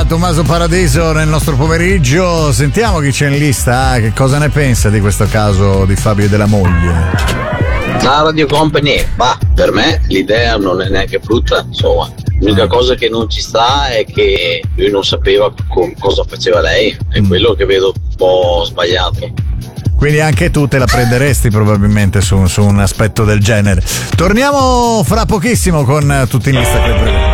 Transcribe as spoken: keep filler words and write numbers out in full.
da Tommaso Paradiso nel nostro pomeriggio. Sentiamo chi c'è in lista, che cosa ne pensa di questo caso di Fabio e della moglie. La Radio Company, bah, per me l'idea non è neanche brutta, insomma. L'unica cosa che non ci sta è che lui non sapeva co- cosa faceva lei, è Mm. quello che vedo un po' sbagliato. Quindi anche tu te la prenderesti probabilmente su, su un aspetto del genere. Torniamo fra pochissimo con Tutti in lista Club Radio.